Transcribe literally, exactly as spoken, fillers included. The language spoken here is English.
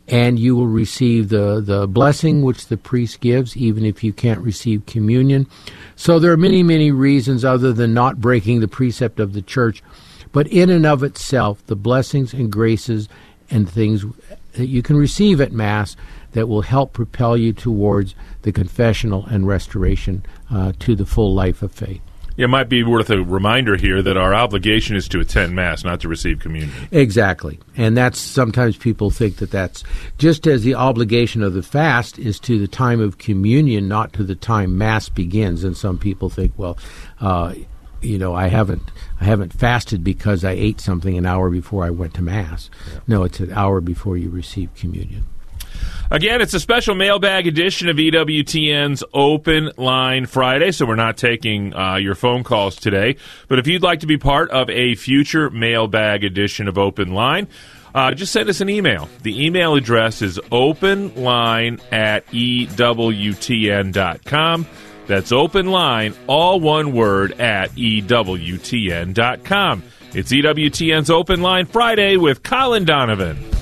and you will receive the, the blessing which the priest gives, even if you can't receive communion. So there are many, many reasons other than not breaking the precept of the church. But in and of itself, the blessings and graces and things that you can receive at Mass that will help propel you towards the confessional and restoration uh, to the full life of faith. It might be worth a reminder here that our obligation is to attend Mass, not to receive communion. Exactly. And that's sometimes people think that that's just as the obligation of the fast is to the time of communion, not to the time Mass begins. And some people think, well, uh, you know, I haven't I haven't fasted because I ate something an hour before I went to Mass. Yeah. No, it's an hour before you receive communion. Again, it's a special mailbag edition of E W T N's Open Line Friday, so we're not taking uh, your phone calls today. But if you'd like to be part of a future mailbag edition of Open Line, uh, just send us an email. The email address is openline at E W T N dot com. That's openline, all one word, at E W T N dot com. It's E W T N's Open Line Friday with Colin Donovan.